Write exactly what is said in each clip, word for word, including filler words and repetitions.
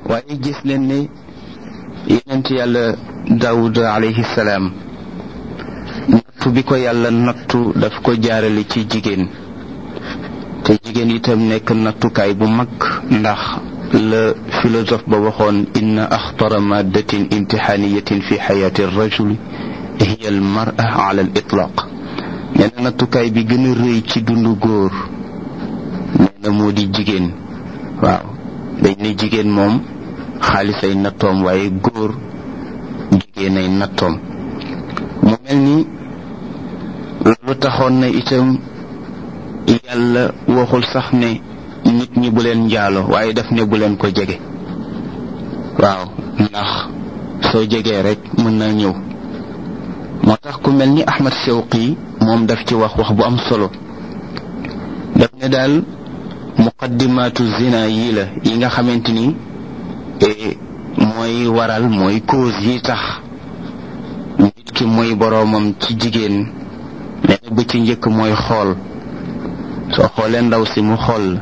waaye gis leen ne yonent yàlla Daawud alayhi salaam nattu bi ko yàlla nattu daf ko jaarale ci jigéen te jigéen itam nekk nattukaay bu mag ndax la philosophe ba waxoon inna axtara maddatin imtixaaniyatin fi xayaati rajuli hiya al mar'a ala al itlaq nee na nattukaay bi gën a rëy ci dundu góor nee na moo di jigéen waaw dañ ne jigéen moom xaalis ay nattoom waaye góor jigéen ay nattoom mu mel ni loolu taxoon na itam yàlla waxul sax ne nit ñi bu leen njaalo waaye daf ne bu leen ko jege waaw ndax soo jegee rek mën na ñëw moo tax ku mel ni Ahmad Shawqi moom daf ci wax wax bu am solo daf ne daal muqaddimaatu zina yi la yi nga xamante ni mooy waral mooy cause yi tax nit ki mooy boroomam ci jigéen nee na ba ci njëkk mooy xool soo xoolee ndaw si mu xool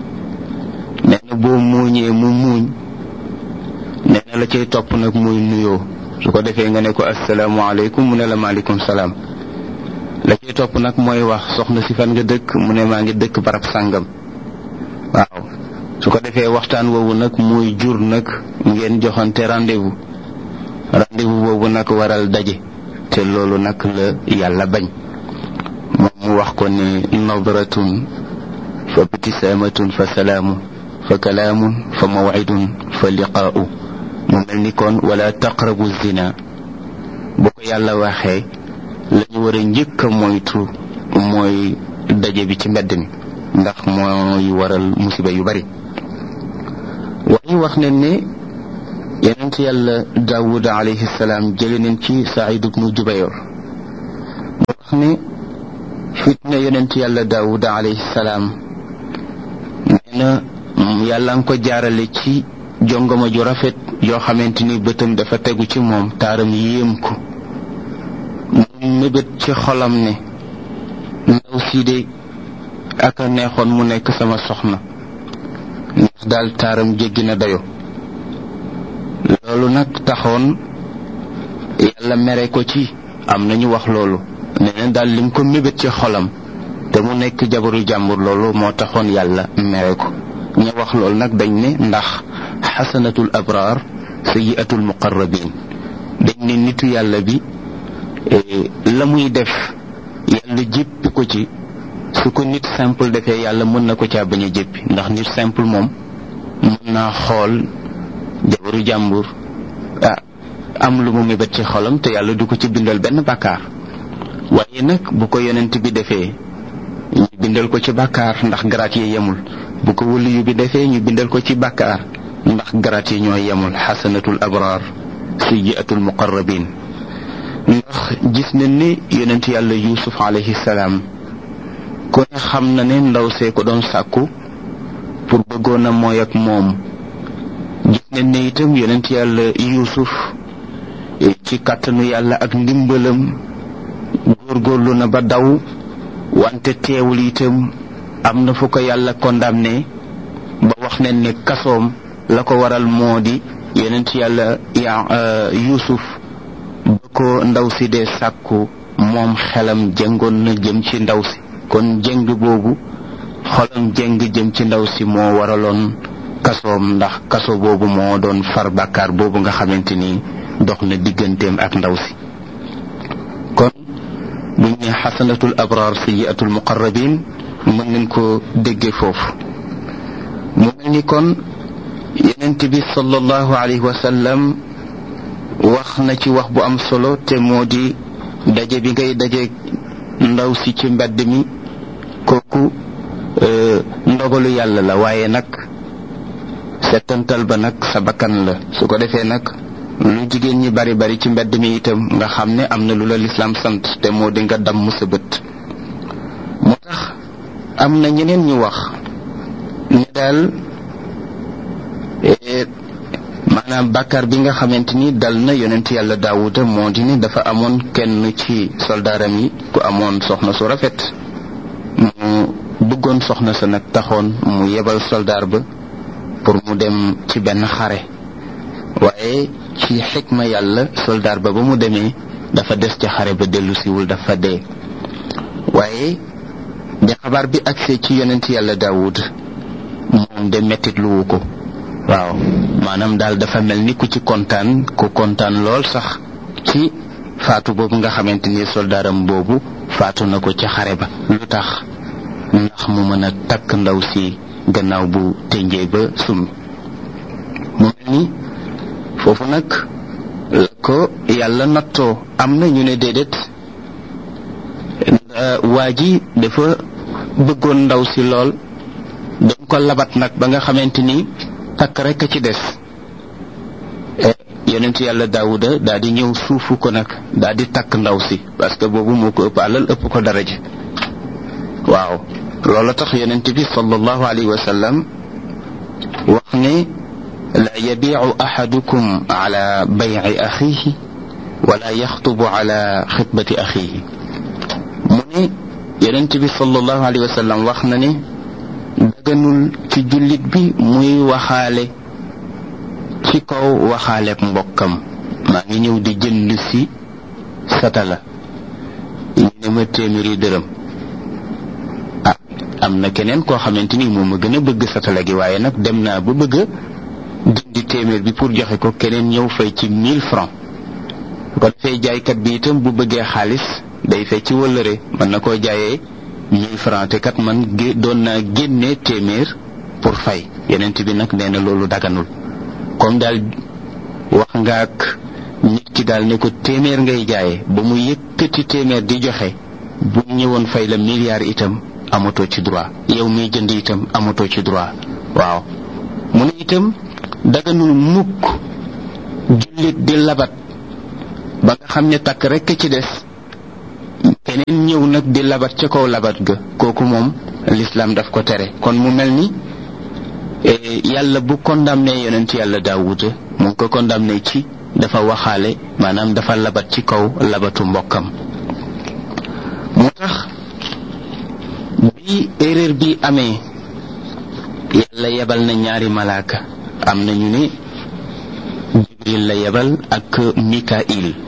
nee na boo muuñee mu muuñ nee na la cay topp nag muy nuyoo su ko defee nga ne ko asalaamaaleykum mu ne la maaleykum salaam la cay topp nag mooy wax soxna si fan nga dëkk mu ne maa ngi dëkk barab sàngam waaw su ko defee waxtaan woowu nag muy jur nag ngeen joxante rendez-vous rendez-vous boobu nag waral daje te loolu nag la yàlla bañ moom mu wax ko ne nadratun fa ibtisaamatun fa salaamu fa kalaamun fa mawcidun fa liqaa'u mu mel ni kon wala taqrabu zina bu ko yàlla waxee la ñu war a njëkk a moytu mooy daje bi ci mbedd mi ndax mooy waral musiba yu bari waaye wax nañ ne yonent yàlla Daawud alayhi salaam jële nañ ci Saïd ibnu Jubayr mu wax ne fitna yonent yàlla Daawud alayhi salaam nee na yàlla nga ko jaarale ci jongama ju rafet yoo xamante ni bëtam dafa tegu ci moom taaram yéem ko mu mébét ci xolam ne ndaw si de ak a neexoon mu nekk sama soxna ndax daal taaram jéggi na dayo loolu nag taxoon yàlla mere ko ci am nañu wax loolu nee na daal lim ko mébét ci xolam te mu nekk jabaru jàmbur loolu moo taxoon yàlla mere ko ña wax loolu nag dañ ne ndax xasanatul abraar sayyiatul muqarrabin dañ ne nitu yàlla bi la muy def yàlla jéppi ko ci su ko nit simple defee yàlla mën na ko caa bañ a jéppi ndax nit simple moom mën naa xool jabaru jàmbur ah am lu mu mébét ci xolam te yàlla du ko ci bindal benn bàkkaar waaye nag bu ko yonent bi defee ñu bindal ko ci bàkkaar ndax garaat yi yemul bu ko waliyu bi defee ñu bindal ko ci bàkkaar ndax garaat yi ñoo yemul xasanatul abraar sayyiatul muqarrabin ndax gis nañ ne yonent yàlla Yuusuf alayhi salaam ko ne xam na ne ndaw see ko doon sàkku pour bëggoon a mooy ak moom gis nañ ne itam yonent yàlla Yuusuf ci kàttanu yàlla ak ndimbalam góorgóorlu na ba daw wante teewul itam am na fu ko yàlla condamné ba wax nañ ne kasoom la ko waral moo di yonent yàlla ya Yuusuf ba ko ndaw si dee sàkku moom xelam jëngoon na jëm ci ndaw si kon jëng boobu xolam jëng jëm ci ndaw si moo waraloon kasoom ndax kaso boobu moo doon far bàkkaar boobu nga xamante ni dox na digganteem ak ndaw si kon buñ ne xasanatul abraar sayyiatul muqarrabin mën nañ ko déggee foofu mu mel ni kon yonent bi sallallahu alayhi wa sallam wax na ci wax bu am solo te moo di daje bi ngay daje ndaw si ci mbedd mi kooku ndogalu yàlla la waaye nag settantal ba nag sa bakkan la su ko defee nag lu jigéen ñi bari bari ci mbedd mi itam nga xam ne am na lu la lislaam sant te moo di nga damm sa bët moo tax am na ñeneen ñu wax ne daal maanaam bàkkaar bi nga xamante ni dal na yonent yàlla Daawuda moo di ne dafa amoon kenn ci soldaaram yi ku amoon soxna su rafet mu bëggoon soxna sa nag taxoon mu yebal soldaar ba pour mu dem ci benn xare waaye ci xikma yàlla soldaar ba ba mu demee dafa des ca xare ba dellu siwul dafa dee. waaye bi xabaar bi agsee ci yonent yàlla Daawud moom de mettit luwu ko waaw maanaam daal dafa mel ni ku ci kontaan ku kontaan lool sax ci faatu boobu nga xamante ni soldaaram boobu faatu na ko ca xare ba. lu tax ndax mu mën a takk ndaw si gannaaw bu tënjee ba summi. mu mel ni foofu nag la ko yàlla nattoo. am na ñu ne déedéet waa ji dafa bëggoon ndaw si lool doon ko labat nag ba nga xamante ni takk rekk a ci des. yonent yàlla Daawuda daal di ñëw suufu ko nag daal di takk ndaw si parce que boobu moo ko ëpp alal ëpp ko daraja. waaw loolu tax yonent bi sallallahu alayhi wa sallam wax ne la yabiicu ahadukum ala bayci axiihi wala yaxtubu ala xitbati axiihi. mu ne yonent bi sallallahu alayhi wa sallam wax na ne daganul ci jullit bi muy waxaale ci kaw waxaaleeb mbokkam. maa ngi ñëw di jënd si satala ñu ne ma téeméeri dërëm. ah am na keneen koo xamante ni moom ma gën a bëgg satala gi waaye nag dem naa ba bëgg a dindi téeméer bi pour joxe ko keneen ñëw fay ci mille francs. kon fay jaaykat bi itam bu bëggee xaalis day fay ci wëllëre mën na koo jaayee mille francs te kat man doon naa génne téeméer pour fay. yeneen bi nag nee na loolu daganul. comme daal wax nga ak nit ki daal ne ko téeméer ngay jaayee ba mu yëkkati téeméer di joxe bu ñëwoon fay la milliard itam amatoo ci droit. yow miy jënd itam amatoo ci droit. waaw mu ne itam daganul mukk jullit di labat ba nga xam ne takk rekk ci des keneen ñëw nag di labat ca kaw labat ga. kooku moom l'islam daf ko tere. kon mu mel ni yàlla bu condamné yonent yàlla Daawuda mu ngi ko condamné ci dafa waxaale maanaam dafa labat ci kaw labatu mbokkam. moo tax bi erreur bi amee yàlla yebal na ñaari malaaka. am na ñu ne Jibril la yebal ak Mikail.